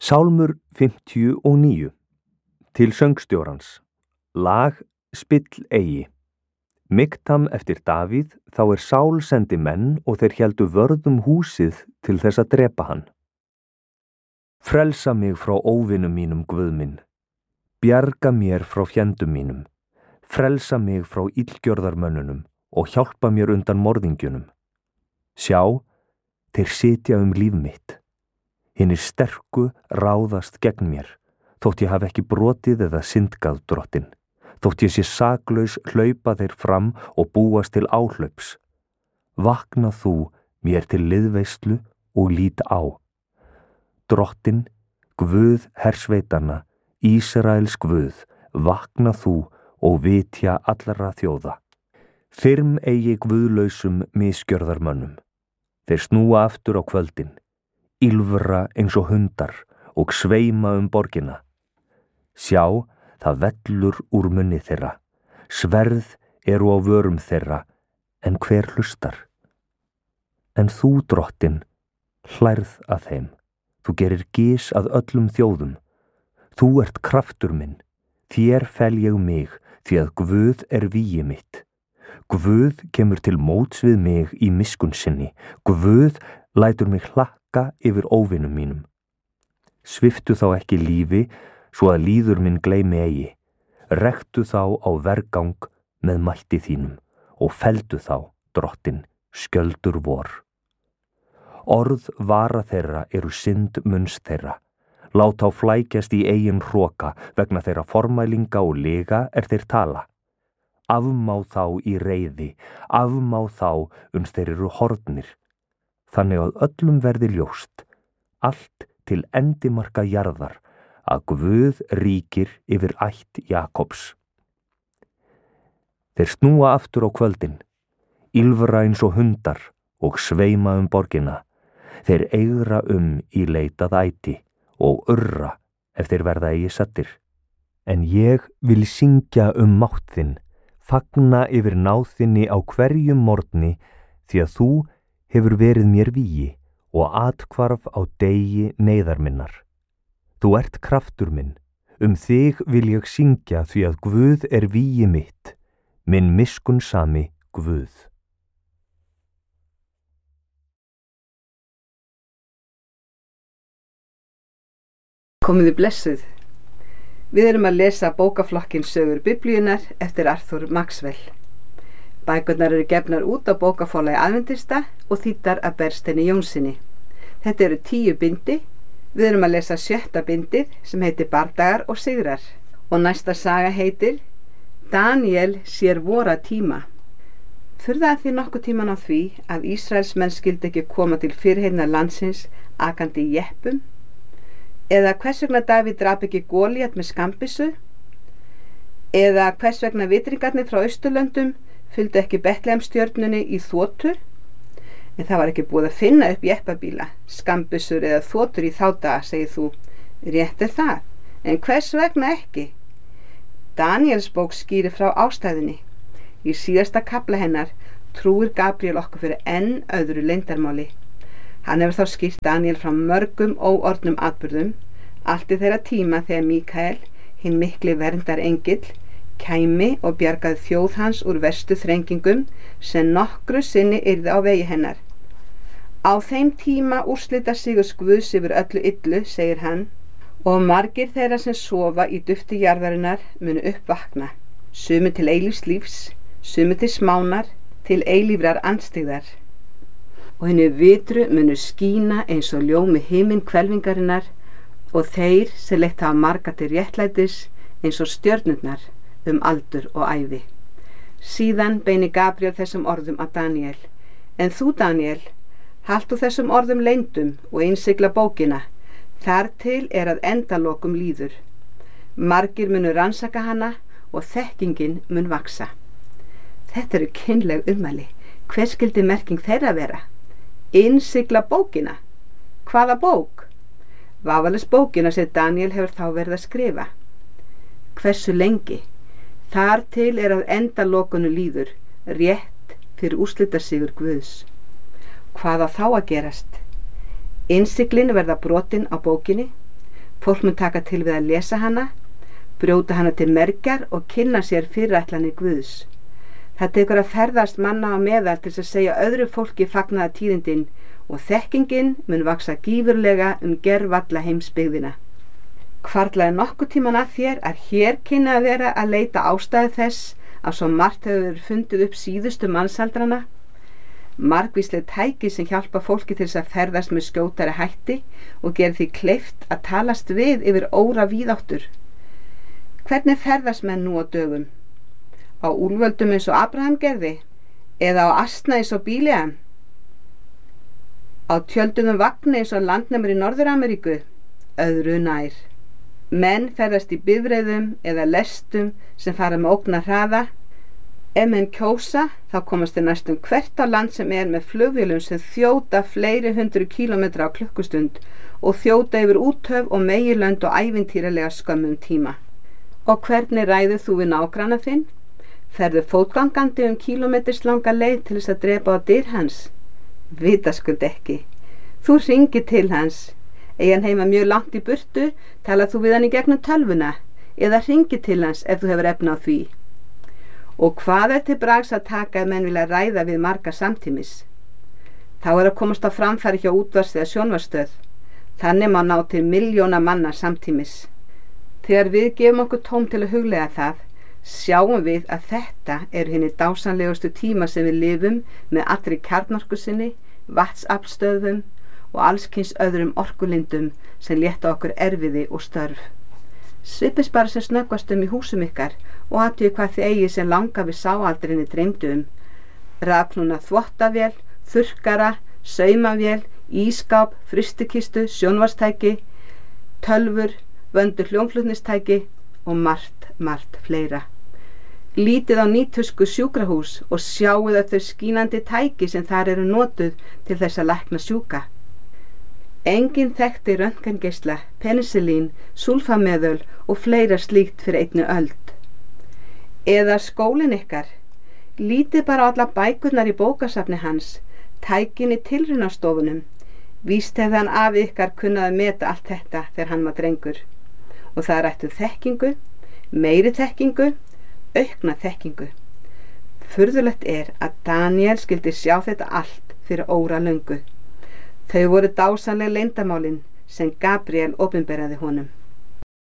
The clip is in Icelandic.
Sálmur 59. Til söngstjórans. Lag Spill eigi. Miktam eftir Davíð, þá Sál sendi menn og þeir héldu vörð húsið til þess að drepa hann. Frelsa mig frá óvinum mínum, Guð minn. Bjarga mér frá fjendum mínum. Frelsa mig frá illgjörðarmönnunum og hjálpa mér undan morðingjunum. Sjá, þeir sitja líf mitt. Hinir sterku ráðast gegn mér, þótt ég hafi ekki brotið eða syndgað Drottinn. Þótt ég sé saklaus hlaupa þeir fram og búast til áhlaups. Vakna þú mér til liðveislu og lít á. Drottinn, Guð hersveitanna, Ísraels Guð, vakna þú og vitja allra þjóða. Firm eigi guðlausum misgjörðarmönnum. Þeir snúa aftur á kvöldin, ýlfra eins og hundar og sveima borgina. Sjá, það vellur úr munni þeirra, sverð eru á vörum þeirra, en hver hlustar? En þú, Drottinn, hlærð að þeim, þú gerir gys að öllum þjóðum. Þú ert kraftur minn, þér fel ég mig, því að Guð vígi mitt. Guð kemur til móts við mig í miskunn sinni, Guð lætur mig hlakka yfir óvinum mínum. Sviptu þá ekki lífi, svo að líður minn gleymi eigi. Rektu þá á vergang með mætti þínum og felldu þá, Drottinn, skjöldur vor. Orð vara þeirra eru synd munns þeirra. Lát þá flækjast í eigin hroka, vegna þeirra formælinga og lyga þeir tala. Afmá þá í reiði, afmá þá uns þeir eru horfnir. Þannig að öllum verði ljóst, allt til endimarka jarðar, að Guð ríkir yfir ætt Jakobs. Þeir snúa aftur á kvöldin, ýlfra eins og hundar og sveima borgina. Þeir eigra í leitað æti og urra ef þeir verða eigi settir. En ég vil syngja mátt þinn, fagna yfir náð þinni á hverjum morgni, því að þú hefur verið mér vígi og athvarf á degi neyðar minnar. Þú ert kraftur minn, þig vil ég syngja, því að Guð vígi mitt, minn miskunnsami Guð. Komiði blessuð. Við erum að lesa bókaflokkinn Sögur Biblíunnar eftir Arthur Maxwell. Bækurnar eru gefnar út á bókaforlagi Aðventista og þýddar af Bergsteini Jónssyni. Þetta eru 10 bindi. Við erum að lesa 7. bindið sem heitir Bardagar og sigrar. Og næsta saga heitir Daniel sér vora tíma. Furðaði þið nokkuð tíman á því að Ísraelsmenn skyldi ekki koma til fyrirheyrnar landsins akandi í jeppum? Eða hvers vegna Davíð drap ekki Golíat með skambissu? Eða hvers vegna vitringarnir frá Austurlöndum fylgdu ekki Betlehem-stjörnunni í þotu? En það var ekki búið að finna upp jeppabíla, skambissur eða þotur í þá daga, segir þú. Rétt það, en hvers vegna ekki? Daniels bók skýrir frá ástæðunni. Í síðasta kafla hennar trúir Gabriel okkur fyrir enn öðru leyndarmáli. Hann hefur þá skýrt Daniel frá mörgum óorðnum atburðum, allt í þeirra tíma þegar Mikael, hinn mikli verndarengill, kæmi og bjargaði þjóð hans úr verstu þrengingum sem nokkru sinni yrði á vegi hennar. Á þeim tíma úrslita sigurs Guðs yfir öllu illu, segir hann, og margir þeirra sem sofa í dufti jarðarinnar munu uppvakna, sumir til eilífs lífs, sumir til smánar, til eilífrar andstyggðar. Og henni vitru munu skína eins og ljómi himinn hvelfingarinnar og þeir sem leitt hafa marga til réttlætis eins og stjörnurnar aldur og ævi. Síðan beini Gabriel þessum orðum að Daniel. En þú, Daniel, haltu þessum orðum leyndum og innsigla bókina, þar til að endalokum líður. Margir munu rannsaka hana og þekkingin mun vaksa. Þetta eru kynleg ummæli. Hver skyldi merking þeirra vera? Innsigla bókina. Hvaða bók? Vafalaust bókina sem Daniel hefur þá verið að skrifa. Hversu lengi? Þar til að endalokunu líður, rétt fyrir úrslitasigur Guðs. Hvað á þá að gerast? Innsiglin verða brotin á bókinni, Fólk mun taka til við að lesa hana, brjóta hana til mergjar og kynna sér fyrirætlanir Guðs. Það tekur að ferðast manna á meðal til að segja öðru fólki fagnaða tíðindin og þekkingin mun vaksa gífurlega gervalla heimsbyggðina. Hvarflaði nokkuð tíman að þér að hér kynni að vera að leita ástæðu þess að svo margt hefur verið fundið upp síðustu mannsaldrana? Margvísleg tæki sem hjálpa fólki til þess að ferðast með skjótari hætti og gera því kleift að talast við yfir óra víðáttur. Hvernig ferðast menn nú á dögum? Á úlföldum eins og Abraham gerði? Eða á asna eins og Bíleam? Á tjölduðum vagni eins og landnemur í Norður-Ameríku? Öðru nær. Menn ferðast í bifreiðum eða lestum sem fara með ógna hraða. Ef menn kjósa, þá komast þeir næstum hvert á land sem með flugvélum sem þjóta fleiri 100 kílómetra á klukkustund og þjóta yfir úthöf og megilönd og ævintýralega skömmum tíma. Og hvernig ræður þú við nágranna þinn? Ferðu fótgangandi kílómeterslanga leið til þess að drepa á dyr hans? Vitaskuld ekki. Þú hringir til hans. Eigi hann heima mjög langt í burtu, talar þú við hann í gegnum tölvuna eða hringir til hans ef þú hefur efni á því. Og hvað til brags að taka ef menn vilja ræða við marga samtímis? Þá að komast á framfæri hjá útvarps eða sjónvarpsstöð. Þannig má ná til milljóna manna samtímis. Þegar við gefum okkur tóm til að huglega það, sjáum við að þetta eru hinni dásamlegustu tíma sem við lifum með allri kjarnorku sinni, vatnsaflstöðvum og allskyns öðrum orkulindum sem létta okkur erfiði og störf. Svipist bara sem snöggvast í húsum ykkar og athugið hvað þið eigið sem langa við sáaldrinni dreymdu rafknúna þvottavél, þurrkara, saumavél, ískáp, frystikistu, sjónvarpstæki, tölvur, vöndu hljómflutnistæki og margt fleira. Lítið á nýtusku sjúkrahús og sjáuð að þau skínandi tæki sem þar eru notuð til þess að lækna sjúka. Enginn þekkti röntgengeisla, penicillín, súlfameðöl og fleira slíkt fyrir einni öld. Eða skólinn ykkar. Lítið bara á alla bækurnar í bókasafni hans, tækin í tilraunastofunum. Víst hefði hann afi ykkar kunnað að meta allt þetta þegar hann var drengur. Og það rættu þekkingu, meiri þekkingu, aukna þekkingu. Furðulegt að Daniel skyldi sjá þetta allt fyrir óralöngu. Þau voru dásamleg leyndamálin sem Gabriel opinberaði honum.